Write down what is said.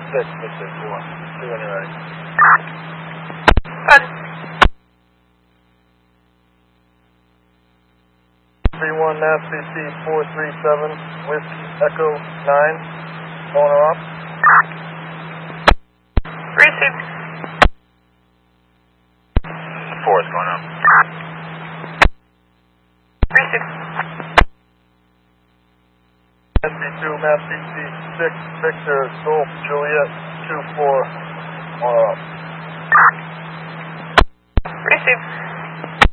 6, Mr. 4. 2 when you're ready. Good. 31 Mass CC 437, Whiskey Echo 9. On or off? Received. 4 is going up. Received. SC2 Mass CC 6, Victor Golf Juliet 24. On or off? Received.